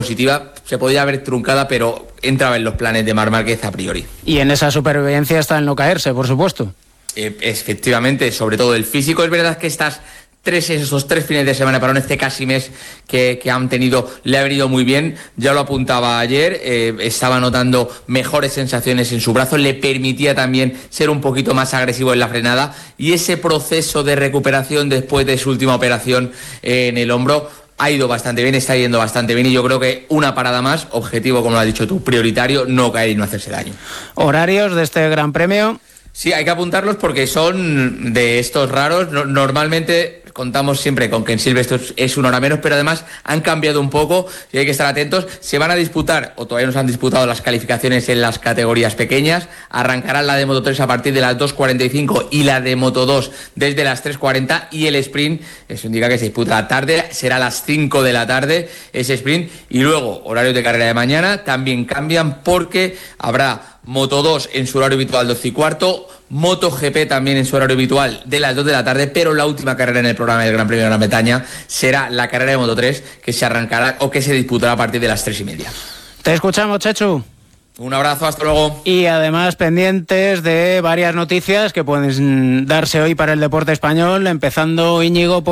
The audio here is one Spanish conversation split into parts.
positiva, se podía haber truncada, pero entraba en los planes de Marc Márquez a priori. Y en esa supervivencia está el no caerse, por supuesto. Efectivamente, sobre todo el físico. Es verdad que esos 3 fines de semana para este casi mes que han tenido le ha venido muy bien. Ya lo apuntaba ayer, estaba notando mejores sensaciones en su brazo, le permitía también ser un poquito más agresivo en la frenada, y ese proceso de recuperación después de su última operación en el hombro ha ido bastante bien, está yendo bastante bien, y yo creo que una parada más, objetivo, como lo has dicho tú, prioritario, no caer y no hacerse daño. ¿Horarios de este Gran Premio? Sí, hay que apuntarlos porque son de estos raros. Normalmente contamos siempre con que en Silverstone es una hora menos, pero además han cambiado un poco y hay que estar atentos. Se van a disputar, o todavía no se han disputado, las calificaciones en las categorías pequeñas. Arrancarán la de Moto 3 a partir de las 2:45 y la de Moto 2 desde las 3:40, y el sprint, eso indica que se disputa la tarde, será a las 5 de la tarde ese sprint, y luego horarios de carrera de mañana también cambian porque habrá Moto 2 en su horario habitual 12:15, MotoGP también en su horario habitual de las 2 de la tarde, pero la última carrera en el programa del Gran Premio de Gran Bretaña será la carrera de Moto 3, que se arrancará o que se disputará a partir de las 3:30. Te escuchamos, Chechu. Un abrazo, hasta luego. Y además pendientes de varias noticias que pueden darse hoy para el deporte español, empezando, Íñigo,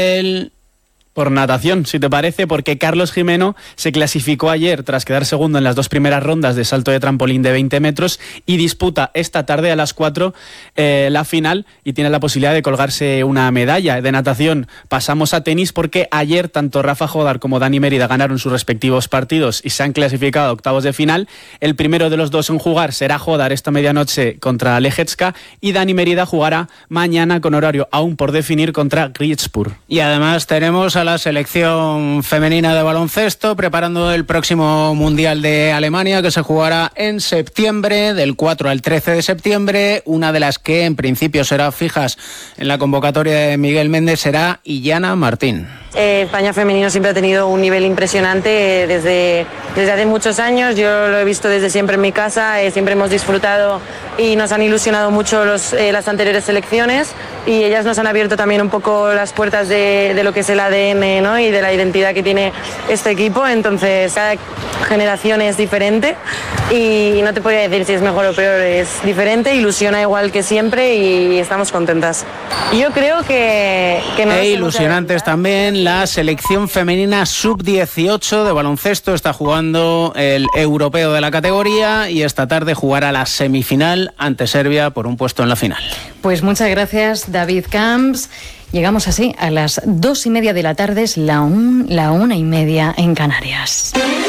por natación, si te parece, porque Carlos Jimeno se clasificó ayer tras quedar segundo en las 2 primeras rondas de salto de trampolín de 20 metros y disputa esta tarde a las 4 la final y tiene la posibilidad de colgarse una medalla. De natación pasamos a tenis porque ayer tanto Rafa Jodar como Dani Mérida ganaron sus respectivos partidos y se han clasificado a octavos de final. El primero de los dos en jugar será Jodar esta medianoche contra Lejecka y Dani Mérida jugará mañana con horario aún por definir contra Griezburg. Y además tenemos a la selección femenina de baloncesto preparando el próximo Mundial de Alemania, que se jugará en septiembre, del 4 al 13 de septiembre. Una de las que en principio será fijas en la convocatoria de Miguel Méndez será Illana Martín. España femenino siempre ha tenido un nivel impresionante desde hace muchos años. Yo lo he visto desde siempre en mi casa, siempre hemos disfrutado y nos han ilusionado mucho las anteriores selecciones, y ellas nos han abierto también un poco las puertas de lo que es el ADN, ¿no? Y de la identidad que tiene este equipo. Entonces cada generación es diferente y no te podría decir si es mejor o peor, es diferente, ilusiona igual que siempre y estamos contentas. Yo creo que no ilusionantes también la selección femenina sub-18 de baloncesto. Está jugando el europeo de la categoría y esta tarde jugará la semifinal ante Serbia por un puesto en la final. Pues muchas gracias, David Camps. Llegamos así a las 2:30 de la tarde, es la 1:30 en Canarias.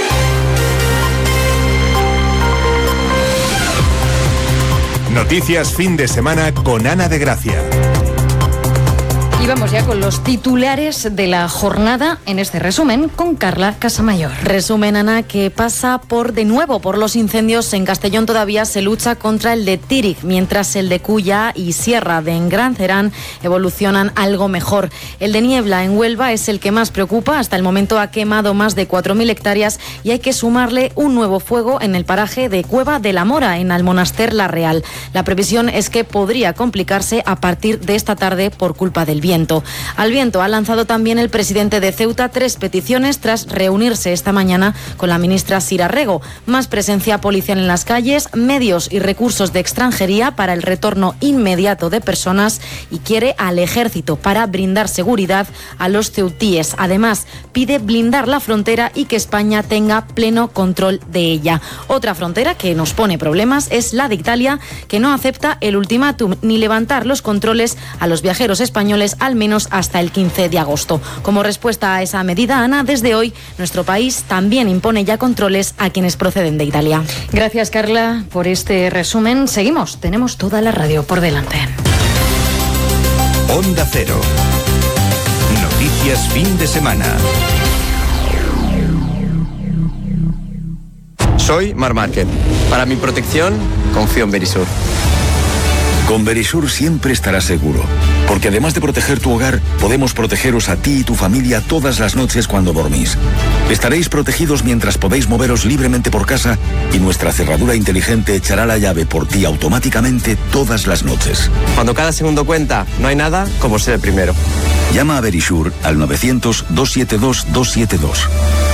Noticias fin de semana con Ana de Gracia. Y vamos ya con los titulares de la jornada en este resumen con Carla Casamayor. Resumen, Ana, que pasa de nuevo por los incendios. En Castellón todavía se lucha contra el de Tírig, mientras el de Cuya y Sierra de Engrancerán evolucionan algo mejor. El de Niebla en Huelva es el que más preocupa. Hasta el momento ha quemado más de 4.000 hectáreas y hay que sumarle un nuevo fuego en el paraje de Cueva de la Mora, en Almonaster La Real. La previsión es que podría complicarse a partir de esta tarde por culpa del viento. Al viento ha lanzado también el presidente de Ceuta 3 peticiones tras reunirse esta mañana con la ministra Sira Rego. Más presencia policial en las calles, medios y recursos de extranjería para el retorno inmediato de personas, y quiere al ejército para brindar seguridad a los ceutíes. Además, pide blindar la frontera y que España tenga pleno control de ella. Otra frontera que nos pone problemas es la de Italia, que no acepta el ultimátum ni levantar los controles a los viajeros españoles al menos hasta el 15 de agosto. Como respuesta a esa medida, Ana, desde hoy nuestro país también impone ya controles a quienes proceden de Italia. Gracias, Carla, por este resumen. Seguimos, tenemos toda la radio por delante. Onda Cero. Noticias fin de semana. Soy Marc Márquez. Para mi protección, confío en Verisur. Con Verisur siempre estarás seguro, porque además de proteger tu hogar, podemos protegeros a ti y tu familia todas las noches cuando dormís. Estaréis protegidos mientras podéis moveros libremente por casa y nuestra cerradura inteligente echará la llave por ti automáticamente todas las noches. Cuando cada segundo cuenta, no hay nada como ser el primero. Llama a Verisur al 900-272-272.